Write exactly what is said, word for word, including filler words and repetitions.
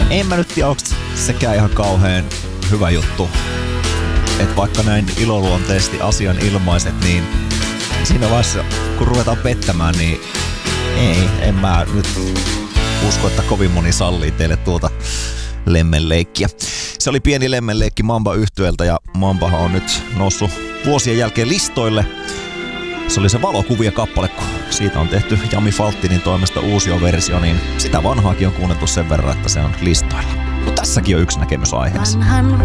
En mä nyt tiedä, onko sekään ihan kauhean hyvä juttu. Että vaikka näin iloluonteisesti asian ilmaiset, niin siinä vaiheessa kun ruvetaan pettämään, niin ei, en mä nyt usko, että kovin moni sallii teille tuota lemmenleikkiä. Se oli pieni lemmenleikki Mamba-yhtyeeltä ja Mambahan on nyt noussut vuosien jälkeen listoille. Se oli se Valokuvia kappale, kun siitä on tehty Jami Falttinin toimesta uusi versio, niin sitä vanhaakin on kuunneltu sen verran, että se on listoilla. Mutta tässäkin on yksi näkemys aiheessa.